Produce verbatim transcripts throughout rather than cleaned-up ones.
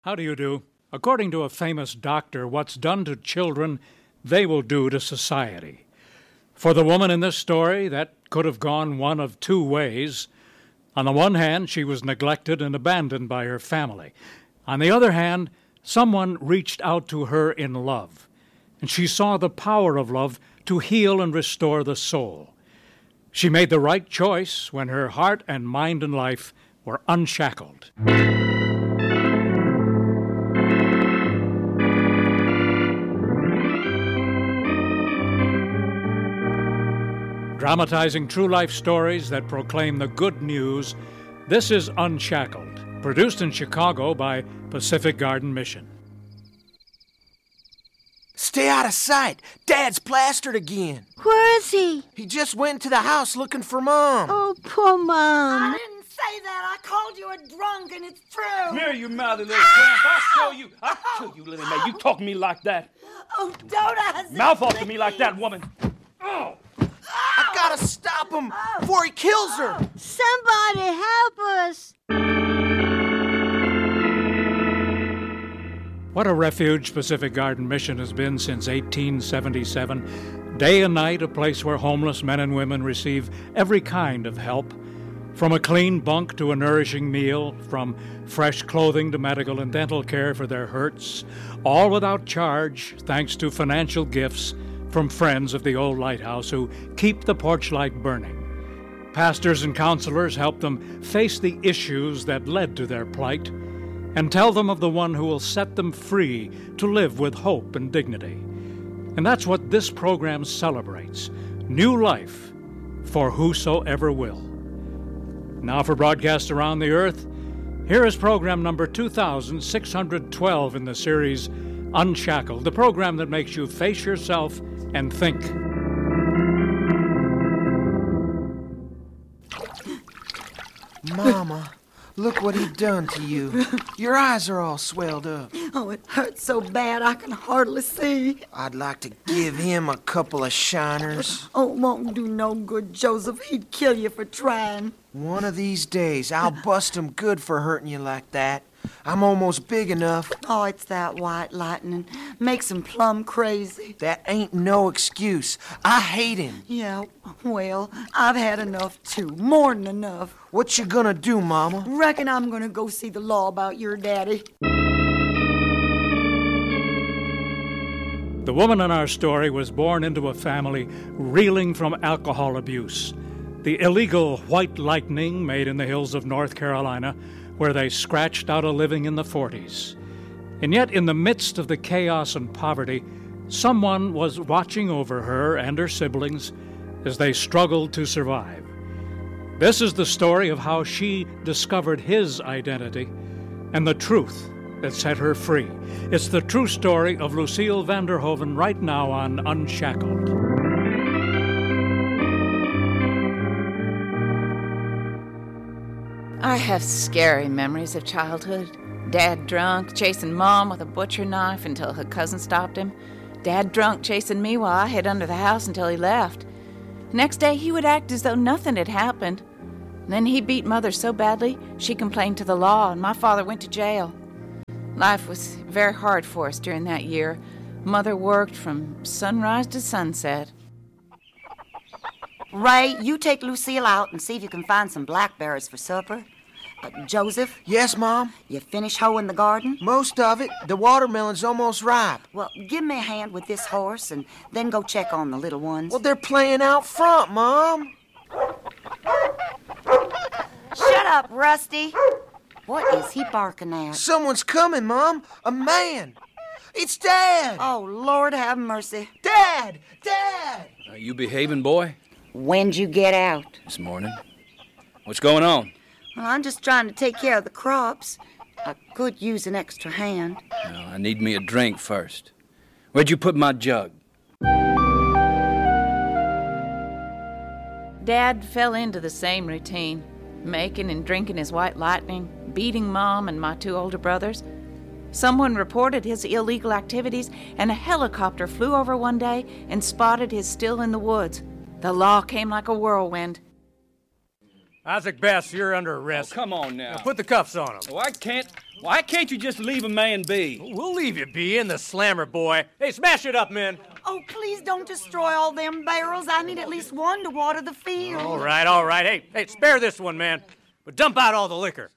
How do you do? According to a famous doctor, what's done to children, they will do to society. For the woman in this story, that could have gone one of two ways. On the one hand, she was neglected and abandoned by her family. On the other hand, someone reached out to her in love, and she saw the power of love to heal and restore the soul. She made the right choice when her heart and mind and life were unshackled. Dramatizing true life stories that proclaim the good news, this is Unshackled, produced in Chicago by Pacific Garden Mission. Stay out of sight. Dad's plastered again. Where is he? He just went into the house looking for Mom. Oh, poor Mom. I didn't say that. I called you a drunk, and it's true. Come here, you mouthy little tramp. I'll show you. I'll show you, Lily Mae. You talk to me like that. Oh, don't I? Mouth off to me like that, woman. Oh. I gotta stop him before he kills her. Somebody help us. What a refuge Pacific Garden Mission has been since eighteen seventy-seven. Day and night, a place where homeless men and women receive every kind of help. From a clean bunk to a nourishing meal, from fresh clothing to medical and dental care for their hurts, all without charge, thanks to financial gifts from friends of the old lighthouse who keep the porch light burning. Pastors and counselors help them face the issues that led to their plight and tell them of the one who will set them free to live with hope and dignity. And that's what this program celebrates, new life for whosoever will. Now for broadcasts around the earth, here is program number two thousand six hundred twelve in the series Unshackled, the program that makes you face yourself and think. Mama, look what he done to you. Your eyes are all swelled up. Oh, it hurts so bad I can hardly see. I'd like to give him a couple of shiners. Oh, it won't do no good, Joseph. He'd kill you for trying. One of these days, I'll bust him good for hurting you like that. I'm almost big enough. Oh, it's that white lightning. Makes him plumb crazy. That ain't no excuse. I hate him. Yeah, well, I've had enough, too. More than enough. What you gonna do, Mama? Reckon I'm gonna go see the law about your daddy. The woman in our story was born into a family reeling from alcohol abuse. The illegal white lightning made in the hills of North Carolina, where they scratched out a living in the forties. And yet, in the midst of the chaos and poverty, someone was watching over her and her siblings as they struggled to survive. This is the story of how she discovered his identity and the truth that set her free. It's the true story of Lucille Vanderhoven right now on Unshackled. I have scary memories of childhood. Dad drunk, chasing Mom with a butcher knife until her cousin stopped him. Dad drunk, chasing me while I hid under the house until he left. Next day, he would act as though nothing had happened. Then he beat Mother so badly, she complained to the law, and my father went to jail. Life was very hard for us during that year. Mother worked from sunrise to sunset. Ray, you take Lucille out and see if you can find some blackberries for supper. Uh, Joseph? Yes, Mom? You finish hoeing the garden? Most of it. The watermelon's almost ripe. Well, give me a hand with this horse and then go check on the little ones. Well, they're playing out front, Mom. Shut up, Rusty. What is he barking at? Someone's coming, Mom. A man. It's Dad. Oh, Lord have mercy. Dad! Dad! Are you behaving, boy? When'd you get out? This morning. What's going on? Well, I'm just trying to take care of the crops. I could use an extra hand. No, I need me a drink first. Where'd you put my jug? Dad fell into the same routine, making and drinking his white lightning, beating Mom and my two older brothers. Someone reported his illegal activities, and a helicopter flew over one day and spotted his still in the woods. The law came like a whirlwind. Isaac Bass, you're under arrest. Oh, come on now. Now put the cuffs on him. Oh, I can't. Why can't you just leave a man be? We'll leave you be in the slammer, boy. Hey, smash it up, men. Oh, please don't destroy all them barrels. I need at least one to water the field. All right, all right. Hey, hey, spare this one, man. But dump out all the liquor.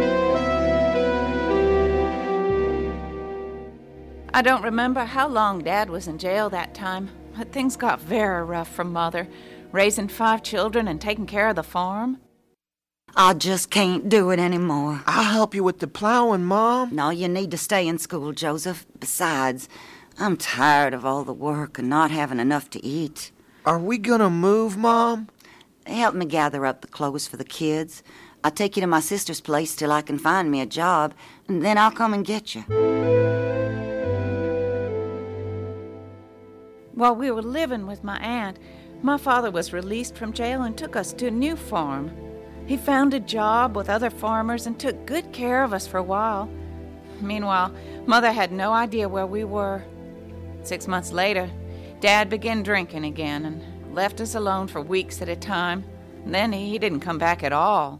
I don't remember how long Dad was in jail that time, but things got very rough for Mother, raising five children and taking care of the farm. I just can't do it anymore. I'll help you with the plowing, Mom. No, you need to stay in school, Joseph. Besides, I'm tired of all the work and not having enough to eat. Are we gonna move, Mom? Help me gather up the clothes for the kids. I'll take you to my sister's place till I can find me a job, and then I'll come and get you. While we were living with my aunt, my father was released from jail and took us to a new farm. He found a job with other farmers and took good care of us for a while. Meanwhile, Mother had no idea where we were. Six months later, Dad began drinking again and left us alone for weeks at a time. And then he didn't come back at all.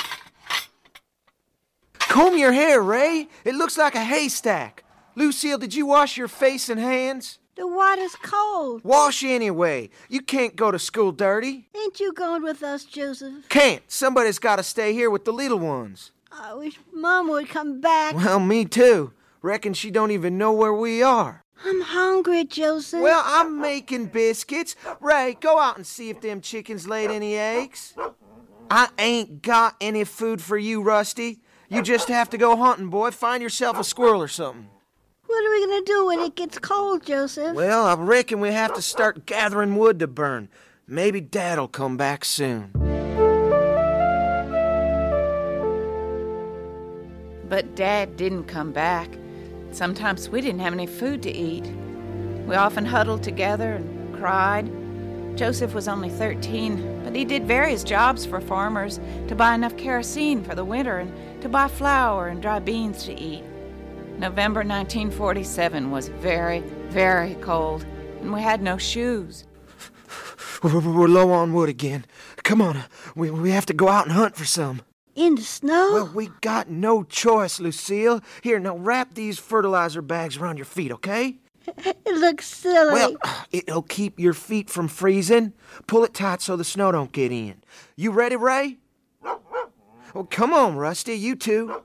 Comb your hair, Ray. It looks like a haystack. Lucille, did you wash your face and hands? The water's cold. Wash anyway. You can't go to school dirty. Ain't you going with us, Joseph? Can't. Somebody's got to stay here with the little ones. I wish Mom would come back. Well, me too. Reckon she don't even know where we are. I'm hungry, Joseph. Well, I'm making biscuits. Ray, go out and see if them chickens laid any eggs. I ain't got any food for you, Rusty. You just have to go hunting, boy. Find yourself a squirrel or something. What are we going to do when it gets cold, Joseph? Well, I reckon we have to start gathering wood to burn. Maybe Dad'll come back soon. But Dad didn't come back. Sometimes we didn't have any food to eat. We often huddled together and cried. Joseph was only thirteen, but he did various jobs for farmers to buy enough kerosene for the winter and to buy flour and dry beans to eat. November nineteen forty-seven was very, very cold, and we had no shoes. We're low on wood again. Come on, we, we have to go out and hunt for some. In the snow? Well, we got no choice, Lucille. Here, now wrap these fertilizer bags around your feet, okay? It looks silly. Well, it'll keep your feet from freezing. Pull it tight so the snow don't get in. You ready, Ray? Well, come on, Rusty, you two.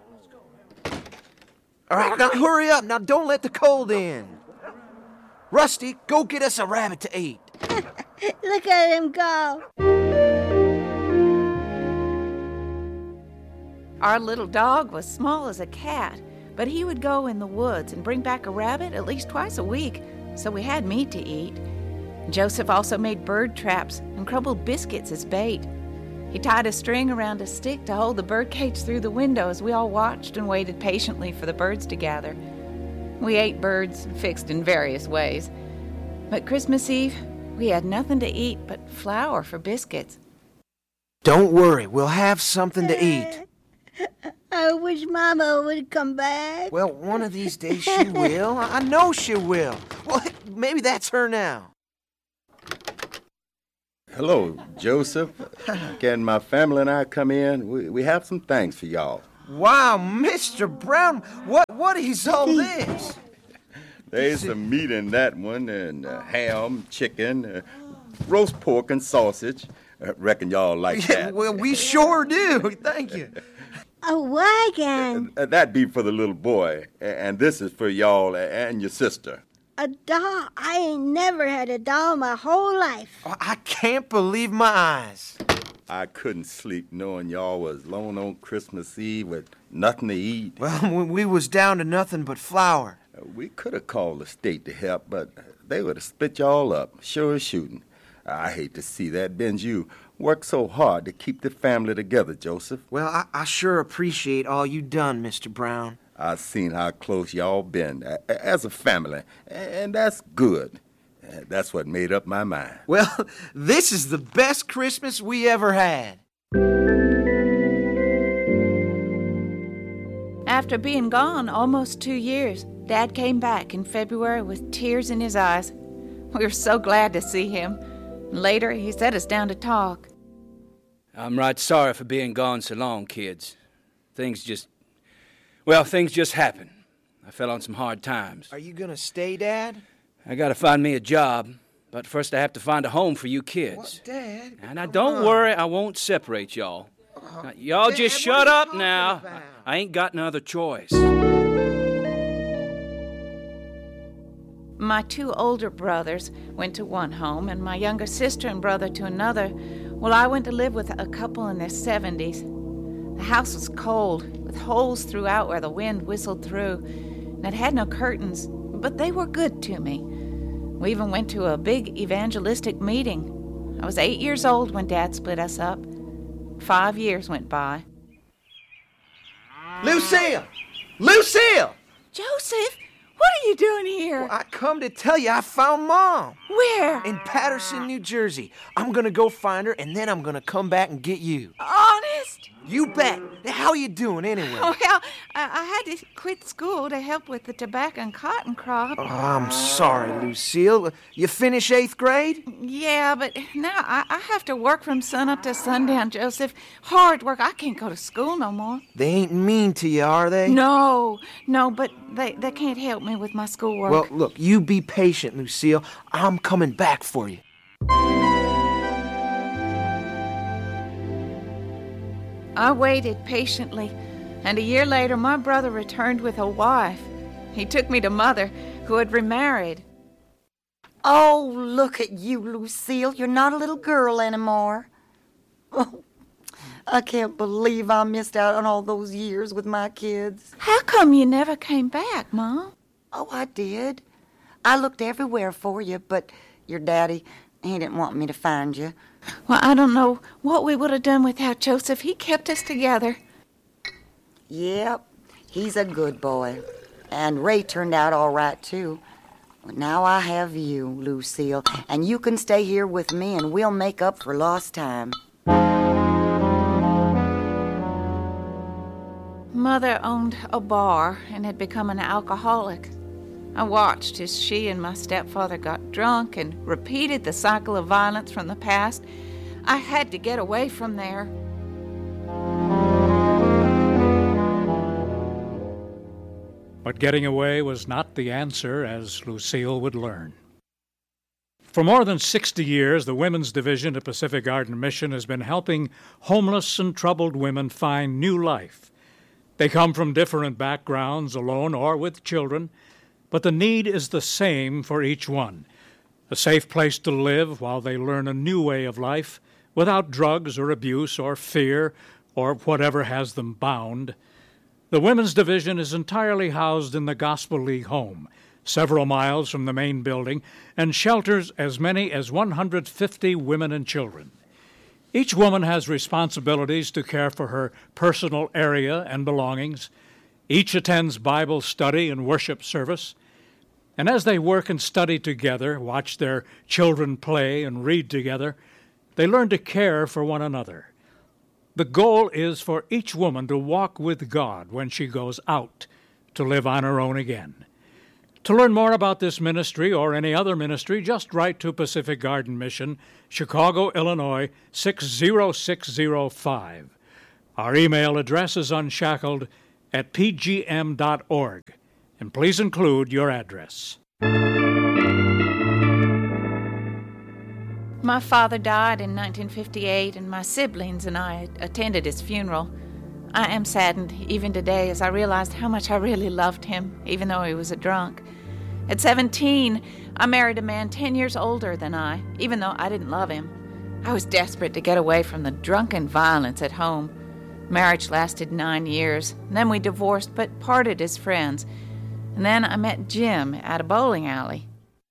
All right, now hurry up. Now don't let the cold in. Rusty, go get us a rabbit to eat. Look at him go. Our little dog was small as a cat, but he would go in the woods and bring back a rabbit at least twice a week, so we had meat to eat. Joseph also made bird traps and crumbled biscuits as bait. He tied a string around a stick to hold the birdcage through the window as we all watched and waited patiently for the birds to gather. We ate birds fixed in various ways. But Christmas Eve, we had nothing to eat but flour for biscuits. Don't worry, we'll have something to eat. I wish Mama would come back. Well, one of these days she will. I know she will. Well, maybe that's her now. Hello, Joseph. Can my family and I come in? We, we have some things for y'all. Wow, Mister Brown, what what is all this? There's some meat in that one, and uh, ham, chicken, uh, roast pork, and sausage. I reckon y'all like Yeah, that. well, we sure do. Thank you. A wagon. Uh, that be for the little boy, and this is for y'all and your sister. A doll. I ain't never had a doll my whole life. I can't believe my eyes. I couldn't sleep knowing y'all was alone on Christmas Eve with nothing to eat. Well, we was down to nothing but flour. Uh, We could have called the state to help, but they would have split y'all up, sure as shooting. I hate to see that. Benju worked so hard to keep the family together, Joseph. Well, I, I sure appreciate all you done, Mister Brown. I seen how close y'all been a- a- as a family, and that's good. Uh, That's what made up my mind. Well, this is the best Christmas we ever had. After being gone almost two years, Dad came back in February with tears in his eyes. We were so glad to see him. Later, he sat us down to talk. I'm right sorry for being gone so long, kids. Things just Well, things just happen. I fell on some hard times. Are you gonna stay, Dad? I gotta find me a job, but first I have to find a home for you kids. What, Dad? And now, don't on. worry, I won't separate y'all. Now, y'all Dad, just what shut are you up talking now. about? I ain't got no other choice. My two older brothers went to one home, and my younger sister and brother to another. Well, I went to live with a couple in their seventies. The house was cold, with holes throughout where the wind whistled through, and it had no curtains, but they were good to me. We even went to a big evangelistic meeting. I was eight years old when Dad split us up. Five years went by. Lucille! Lucille! Joseph, what are you doing here? Well, I come to tell you I found Mom. Where? In Patterson, New Jersey. I'm gonna go find her, and then I'm gonna come back and get you. Honest? You bet. How you doing anyway? Well, I, I had to quit school to help with the tobacco and cotton crop. Oh, I'm sorry, Lucille. You finish eighth grade? Yeah, but now I, I have to work from sunup to sundown, Joseph. Hard work. I can't go to school no more. They ain't mean to you, are they? No, no, but they, they can't help me with my schoolwork. Well, look, you be patient, Lucille. I'm coming back for you. I waited patiently, and a year later my brother returned with a wife. He took me to Mother, who had remarried. Oh, look at you, Lucille. You're not a little girl anymore. Oh, I can't believe I missed out on all those years with my kids. How come you never came back, Mom? Oh, I did. I looked everywhere for you, but your daddy, he didn't want me to find you. Well, I don't know what we would have done without Joseph. He kept us together. Yep, he's a good boy. And Ray turned out all right, too. But now I have you, Lucille, and you can stay here with me and we'll make up for lost time. Mother owned a bar and had become an alcoholic. I watched as she and my stepfather got drunk and repeated the cycle of violence from the past. I had to get away from there. But getting away was not the answer, as Lucille would learn. For more than sixty years, the Women's Division of Pacific Garden Mission has been helping homeless and troubled women find new life. They come from different backgrounds, alone or with children, but the need is the same for each one. A safe place to live while they learn a new way of life without drugs or abuse or fear or whatever has them bound. The Women's Division is entirely housed in the Gospel League home, several miles from the main building, and shelters as many as one hundred fifty women and children. Each woman has responsibilities to care for her personal area and belongings. Each attends Bible study and worship service. And as they work and study together, watch their children play and read together, they learn to care for one another. The goal is for each woman to walk with God when she goes out to live on her own again. To learn more about this ministry or any other ministry, just write to Pacific Garden Mission, Chicago, Illinois, six zero six zero five. Our email address is unshackled at p g m dot org. And please include your address. My father died in nineteen fifty-eight, and my siblings and I attended his funeral. I am saddened even today as I realized how much I really loved him, even though he was a drunk. At seventeen, I married a man ten years older than I, even though I didn't love him. I was desperate to get away from the drunken violence at home. Marriage lasted nine years, and then we divorced but parted as friends. And then I met Jim at a bowling alley.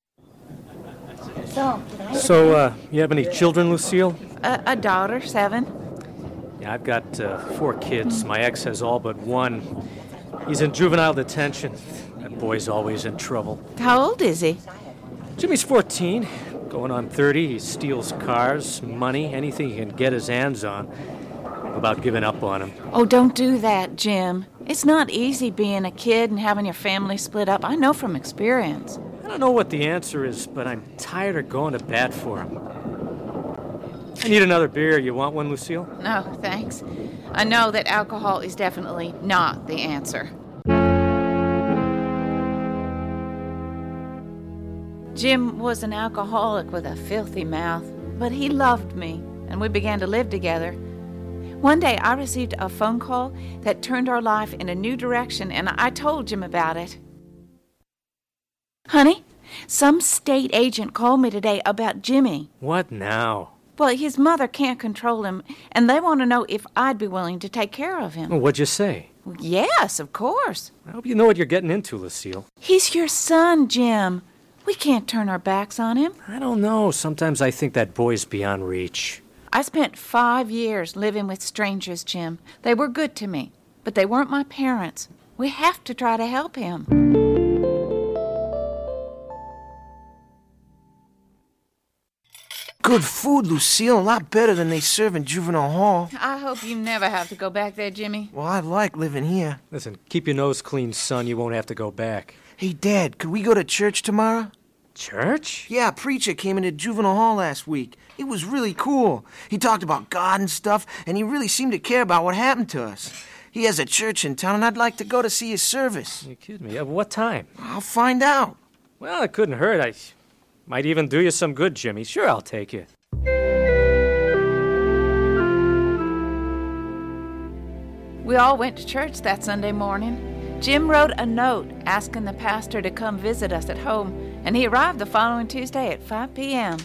So, so uh, you have any children, Lucille? A, a daughter, seven. Yeah, I've got uh, four kids. My ex has all but one. He's in juvenile detention. That boy's always in trouble. How old is he? Jimmy's fourteen, going on thirty. He steals cars, money, anything he can get his hands on. I'm about giving up on him. Oh, don't do that, Jim. It's not easy being a kid and having your family split up. I know from experience. I don't know what the answer is, but I'm tired of going to bat for him. I need another beer. You want one, Lucille? No, thanks. I know that alcohol is definitely not the answer. Jim was an alcoholic with a filthy mouth, but he loved me, and we began to live together. One day I received a phone call that turned our life in a new direction, and I told Jim about it. Honey, some state agent called me today about Jimmy. What now? Well, his mother can't control him, and they want to know if I'd be willing to take care of him. Well, what'd you say? Yes, of course. I hope you know what you're getting into, Lucille. He's your son, Jim. We can't turn our backs on him. I don't know. Sometimes I think that boy's beyond reach. I spent five years living with strangers, Jim. They were good to me, but they weren't my parents. We have to try to help him. Good food, Lucille. A lot better than they serve in juvenile hall. I hope you never have to go back there, Jimmy. Well, I like living here. Listen, keep your nose clean, son. You won't have to go back. Hey, Dad, could we go to church tomorrow? Church? Yeah, a preacher came into juvenile hall last week. It was really cool. He talked about God and stuff, and he really seemed to care about what happened to us. He has a church in town, and I'd like to go to see his service. You kidding me? At what time? I'll find out. Well, it couldn't hurt. I might even do you some good, Jimmy. Sure, I'll take you. We all went to church that Sunday morning. Jim wrote a note asking the pastor to come visit us at home, and he arrived the following Tuesday at five p.m.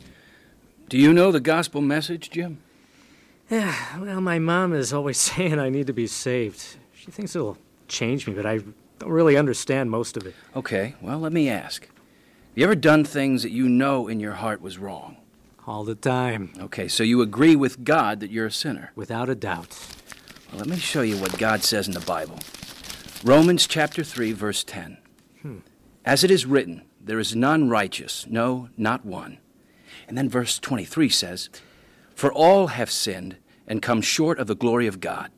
Do you know the gospel message, Jim? Yeah, well, my mom is always saying I need to be saved. She thinks it'll change me, but I don't really understand most of it. Okay, well, let me ask. Have you ever done things that you know in your heart was wrong? All the time. Okay, so you agree with God that you're a sinner? Without a doubt. Well, let me show you what God says in the Bible. Romans chapter three, verse ten. Hmm. As it is written, there is none righteous, no, not one. And then verse twenty-three says, for all have sinned and come short of the glory of God.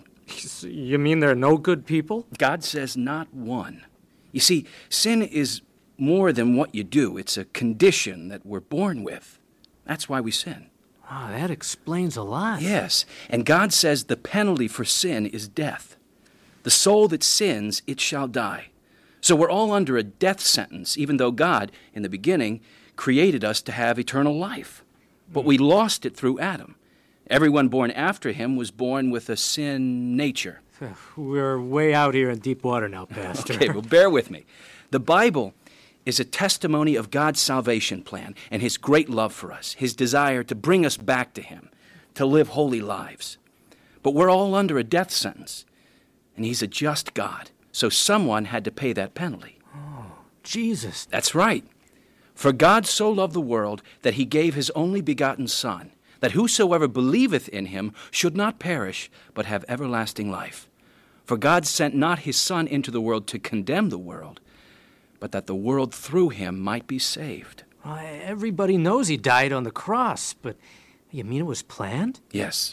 You mean there are no good people? God says not one. You see, sin is more than what you do. It's a condition that we're born with. That's why we sin. Oh, that explains a lot. Yes, and God says the penalty for sin is death. The soul that sins, it shall die. So we're all under a death sentence, even though God, in the beginning, created us to have eternal life. But we lost it through Adam. Everyone born after him was born with a sin nature. We're way out here in deep water now, Pastor. Okay, well, bear with me. The Bible is a testimony of God's salvation plan and his great love for us, his desire to bring us back to him, to live holy lives. But we're all under a death sentence, and he's a just God, so someone had to pay that penalty. Oh, Jesus. That's right. For God so loved the world that he gave his only begotten Son, that whosoever believeth in him should not perish, but have everlasting life. For God sent not his Son into the world to condemn the world, but that the world through him might be saved. Well, everybody knows he died on the cross, but you mean it was planned? Yes.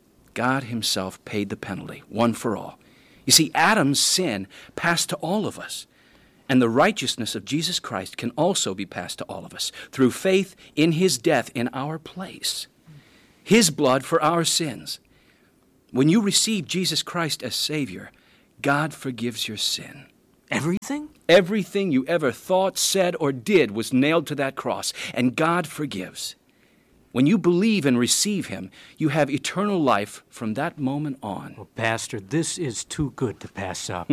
God himself paid the penalty, one for all. You see, Adam's sin passed to all of us, and the righteousness of Jesus Christ can also be passed to all of us through faith in his death in our place. His blood for our sins. When you receive Jesus Christ as Savior, God forgives your sin. Everything? Everything you ever thought, said, or did was nailed to that cross, and God forgives. When you believe and receive him, you have eternal life from that moment on. Well, Pastor, this is too good to pass up.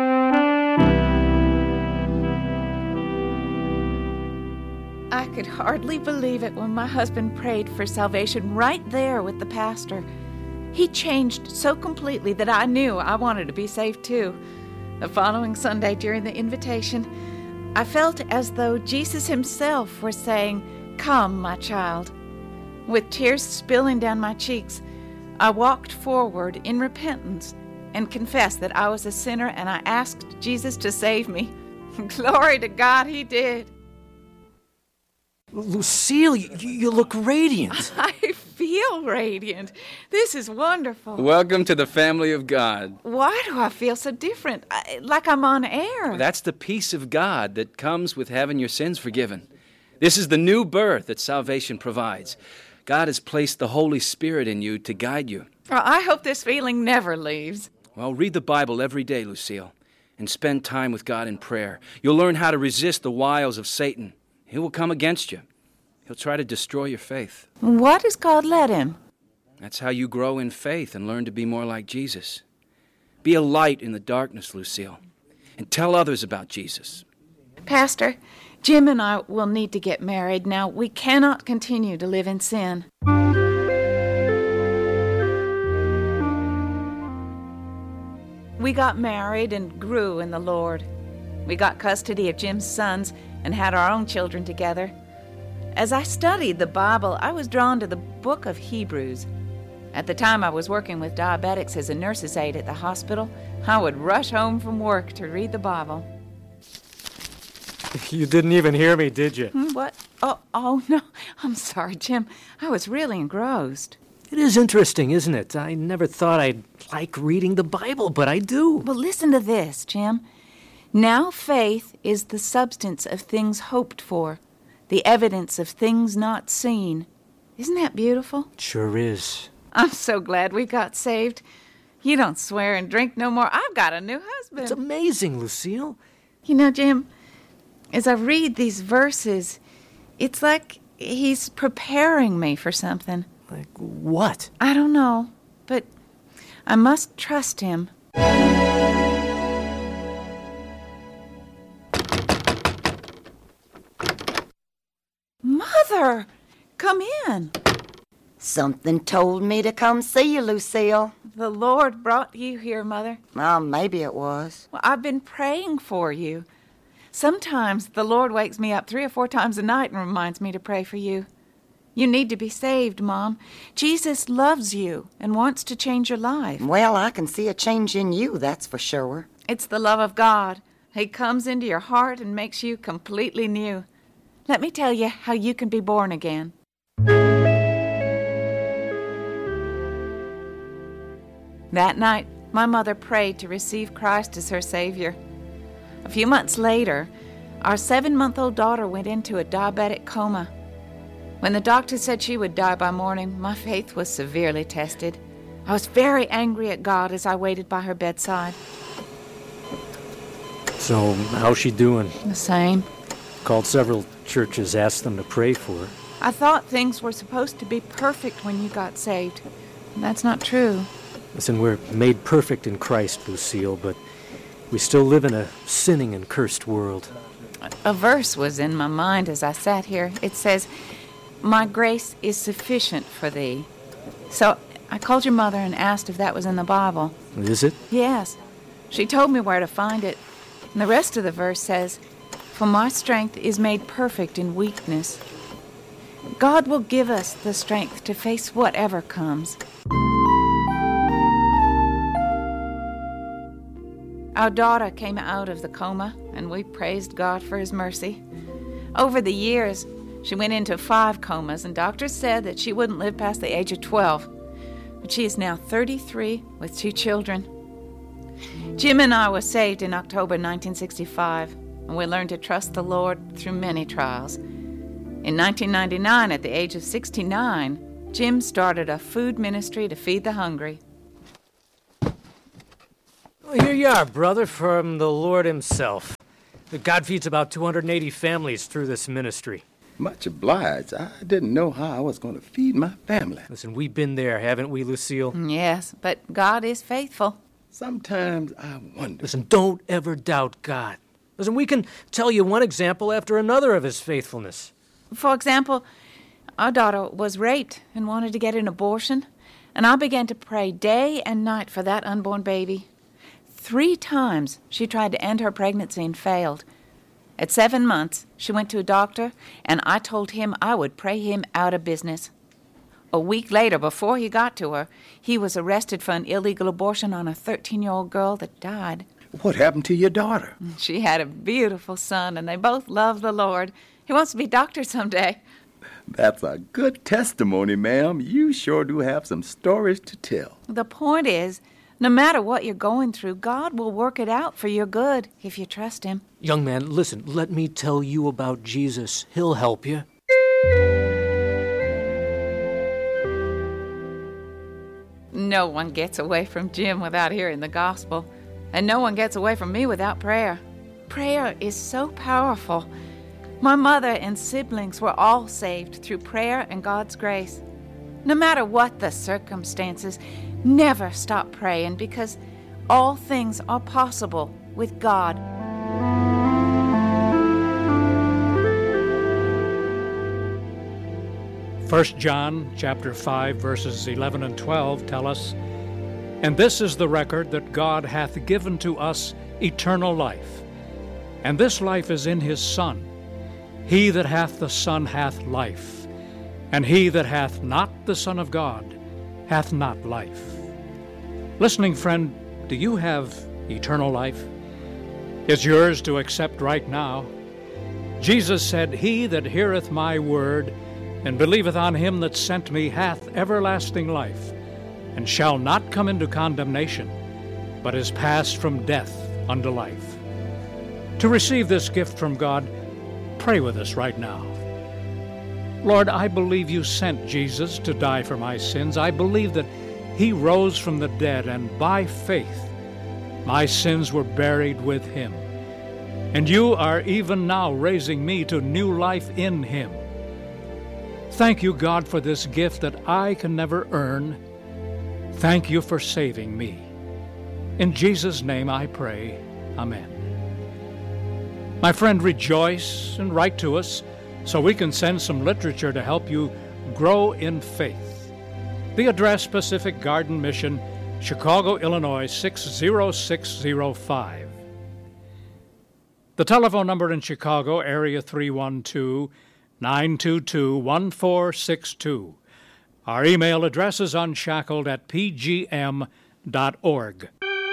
I could hardly believe it when my husband prayed for salvation right there with the pastor. He changed so completely that I knew I wanted to be saved too. The following Sunday during the invitation, I felt as though Jesus himself were saying, "Come, my child." With tears spilling down my cheeks, I walked forward in repentance and confessed that I was a sinner, and I asked Jesus to save me. Glory to God, he did. Lucille, you, you look radiant. I feel radiant. This is wonderful. Welcome to the family of God. Why do I feel so different? I, like I'm on air. That's the peace of God that comes with having your sins forgiven. This is the new birth that salvation provides. God has placed the Holy Spirit in you to guide you. Well, I hope this feeling never leaves. Well, read the Bible every day, Lucille, and spend time with God in prayer. You'll learn how to resist the wiles of Satan. He will come against you. He'll try to destroy your faith. What does God let him? That's how you grow in faith and learn to be more like Jesus. Be a light in the darkness, Lucille, and tell others about Jesus. Pastor, Jim and I will need to get married now. We cannot continue to live in sin. We got married and grew in the Lord. We got custody of Jim's sons and had our own children together. As I studied the Bible, I was drawn to the book of Hebrews. At the time I was working with diabetics as a nurse's aide at the hospital, I would rush home from work to read the Bible. You didn't even hear me, did you? Hmm, what? Oh, oh, no. I'm sorry, Jim. I was really engrossed. It is interesting, isn't it? I never thought I'd like reading the Bible, but I do. Well, listen to this, Jim. Now faith is the substance of things hoped for, the evidence of things not seen. Isn't that beautiful? Sure is. I'm so glad we got saved. You don't swear and drink no more. I've got a new husband. It's amazing, Lucille. You know, Jim, as I read these verses, it's like he's preparing me for something. Like what? I don't know, but I must trust him. Mother, come in. Something told me to come see you, Lucille. The Lord brought you here, Mother. Well, maybe it was. Well, I've been praying for you. Sometimes the Lord wakes me up three or four times a night and reminds me to pray for you. You need to be saved, Mom. Jesus loves you and wants to change your life. Well, I can see a change in you, that's for sure. It's the love of God. He comes into your heart and makes you completely new. Let me tell you how you can be born again. That night, my mother prayed to receive Christ as her Savior. A few months later, our seven-month-old daughter went into a diabetic coma. When the doctor said she would die by morning, my faith was severely tested. I was very angry at God as I waited by her bedside. So, how's she doing? The same. Called several churches, asked them to pray for her. I thought things were supposed to be perfect when you got saved. That's not true. Listen, we're made perfect in Christ, Lucille, but we still live in a sinning and cursed world. A verse was in my mind as I sat here. It says, "My grace is sufficient for thee." So I called your mother and asked if that was in the Bible. Is it? Yes. She told me where to find it. And the rest of the verse says, "For my strength is made perfect in weakness." God will give us the strength to face whatever comes. Our daughter came out of the coma, and we praised God for His mercy. Over the years, she went into five comas, and doctors said that she wouldn't live past the age of twelve. But she is now thirty-three with two children. Jim and I were saved in October nineteen sixty-five, and we learned to trust the Lord through many trials. In nineteen ninety-nine, at the age of sixty-nine, Jim started a food ministry to feed the hungry. Well, here you are, brother, from the Lord Himself. God feeds about two hundred eighty families through this ministry. Much obliged. I didn't know how I was going to feed my family. Listen, we've been there, haven't we, Lucille? Yes, but God is faithful. Sometimes I wonder. Listen, don't ever doubt God. Listen, we can tell you one example after another of His faithfulness. For example, our daughter was raped and wanted to get an abortion, and I began to pray day and night for that unborn baby. Three times she tried to end her pregnancy and failed. At seven months, she went to a doctor, and I told him I would pray him out of business. A week later, before he got to her, he was arrested for an illegal abortion on a thirteen-year-old girl that died. What happened to your daughter? She had a beautiful son, and they both love the Lord. He wants to be a doctor someday. That's a good testimony, ma'am. You sure do have some stories to tell. The point is, no matter what you're going through, God will work it out for your good if you trust Him. Young man, listen, let me tell you about Jesus. He'll help you. No one gets away from Jim without hearing the gospel, and no one gets away from me without prayer. Prayer is so powerful. My mother and siblings were all saved through prayer and God's grace. No matter what the circumstances, never stop praying, because all things are possible with God. First John chapter five, verses eleven and twelve tell us, "And this is the record that God hath given to us eternal life, and this life is in his Son. He that hath the Son hath life, and he that hath not the Son of God hath not life." Listening friend, do you have eternal life? It's yours to accept right now. Jesus said, "He that heareth my word and believeth on him that sent me hath everlasting life, and shall not come into condemnation, but is passed from death unto life." To receive this gift from God, pray with us right now. Lord, I believe you sent Jesus to die for my sins. I believe that he rose from the dead, and by faith my sins were buried with him. And you are even now raising me to new life in him. Thank you, God, for this gift that I can never earn. Thank you for saving me. In Jesus' name I pray. Amen. My friend, rejoice and write to us so we can send some literature to help you grow in faith. The address, Pacific Garden Mission, Chicago, Illinois, six zero six zero five. The telephone number in Chicago, area three one two, nine two two, one four six two. Our email address is unshackled at p g m dot org.